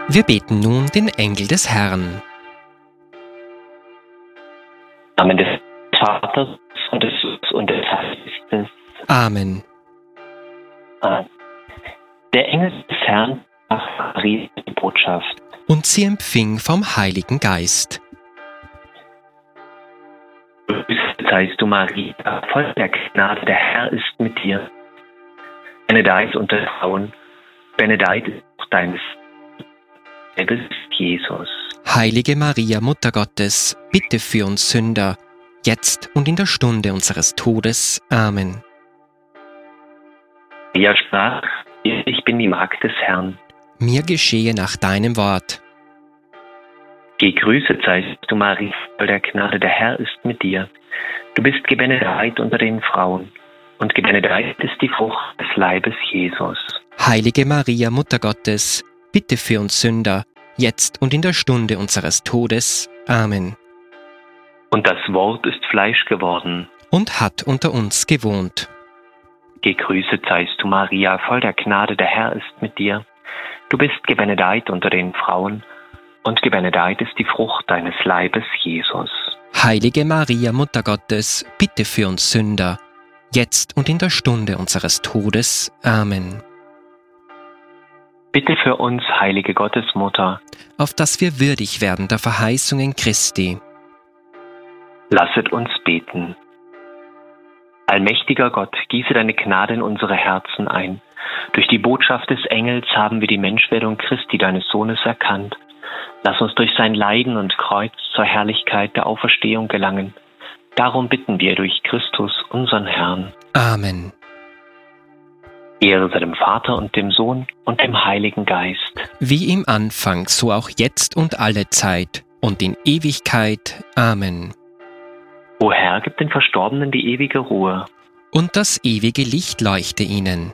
Wir beten nun den Engel des Herrn. Im Namen des Vaters und des Sohnes und des Geistes. Amen. Amen. Der Engel des Herrn sprach Maria die Botschaft. Und sie empfing vom Heiligen Geist. Grüßet seist du, Maria, voll der Gnade, der Herr ist mit dir. Benedeit unter Frauen, benedeit ist auch deines Leibes, Jesus. Heilige Maria, Mutter Gottes, bitte für uns Sünder, jetzt und in der Stunde unseres Todes. Amen. Maria sprach, ich bin die Magd des Herrn. Mir geschehe nach deinem Wort. Gegrüßet seist du, Maria, voll der Gnade, der Herr ist mit dir. Du bist gebenedeit unter den Frauen, und gebenedeit ist die Frucht des Leibes, Jesus. Heilige Maria, Mutter Gottes, bitte für uns Sünder, jetzt und in der Stunde unseres Todes. Amen. Und das Wort ist Fleisch geworden. Und hat unter uns gewohnt. Gegrüßet seist du, Maria, voll der Gnade, der Herr ist mit dir. Du bist gebenedeit unter den Frauen, und gebenedeit ist die Frucht deines Leibes, Jesus. Heilige Maria, Mutter Gottes, bitte für uns Sünder, jetzt und in der Stunde unseres Todes. Amen. Bitte für uns, heilige Gottesmutter, auf dass wir würdig werden der Verheißungen Christi. Lasset uns beten. Allmächtiger Gott, gieße deine Gnade in unsere Herzen ein. Durch die Botschaft des Engels haben wir die Menschwerdung Christi, deines Sohnes, erkannt. Lass uns durch sein Leiden und Kreuz zur Herrlichkeit der Auferstehung gelangen. Darum bitten wir durch Christus, unseren Herrn. Amen. Ehre sei dem Vater und dem Sohn und dem Heiligen Geist. Wie im Anfang, so auch jetzt und alle Zeit und in Ewigkeit. Amen. O Herr, gib den Verstorbenen die ewige Ruhe. Und das ewige Licht leuchte ihnen.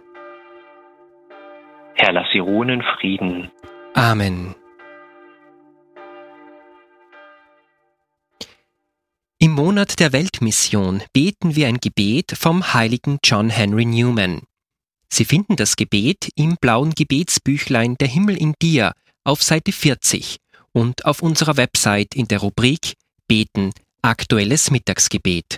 Herr, lass sie ruhen in Frieden. Amen. Im Monat der Weltmission beten wir ein Gebet vom heiligen John Henry Newman. Sie finden das Gebet im blauen Gebetsbüchlein Der Himmel in dir auf Seite 40 und auf unserer Website in der Rubrik Beten, aktuelles Mittagsgebet.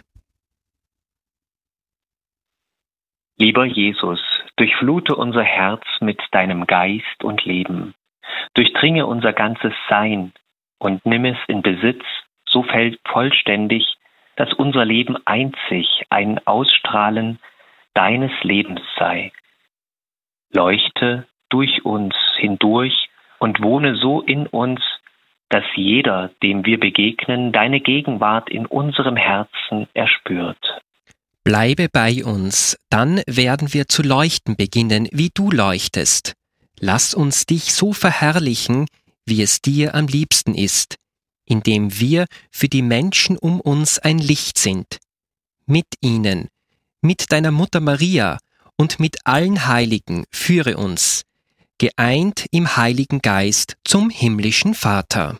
Lieber Jesus, durchflute unser Herz mit deinem Geist und Leben. Durchdringe unser ganzes Sein und nimm es in Besitz, so vollständig, dass unser Leben einzig ein Ausstrahlen deines Lebens sei. Leuchte durch uns hindurch und wohne so in uns, dass jeder, dem wir begegnen, deine Gegenwart in unserem Herzen erspürt. Bleibe bei uns, dann werden wir zu leuchten beginnen, wie du leuchtest. Lass uns dich so verherrlichen, wie es dir am liebsten ist, indem wir für die Menschen um uns ein Licht sind. Mit ihnen, mit deiner Mutter Maria und mit allen Heiligen führe uns, geeint im Heiligen Geist zum himmlischen Vater.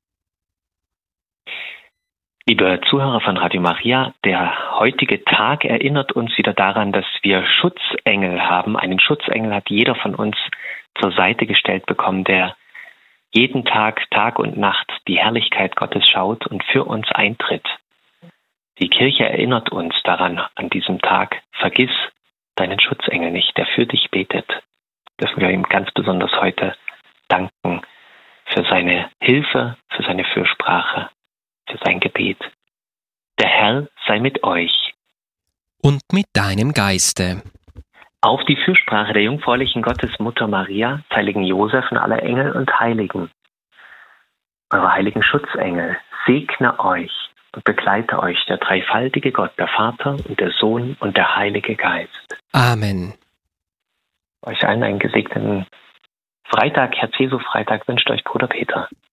Liebe Zuhörer von Radio Maria, der heutige Tag erinnert uns wieder daran, dass wir Schutzengel haben. Einen Schutzengel hat jeder von uns zur Seite gestellt bekommen, der jeden Tag, Tag und Nacht die Herrlichkeit Gottes schaut und für uns eintritt. Die Kirche erinnert uns daran an diesem Tag, vergiss deinen Schutzengel nicht, der für dich betet. Dürfen wir ihm ganz besonders heute danken für seine Hilfe, für seine Fürsprache, für sein Gebet. Der Herr sei mit euch. Und mit deinem Geiste. Auf die Fürsprache der jungfräulichen Gottesmutter Maria, des heiligen Josef und aller Engel und Heiligen. Eure heiligen Schutzengel, segne euch und begleite euch der dreifaltige Gott, der Vater und der Sohn und der Heilige Geist. Amen. Euch allen einen gesegneten Freitag, Herz Jesu Freitag wünscht euch Bruder Peter.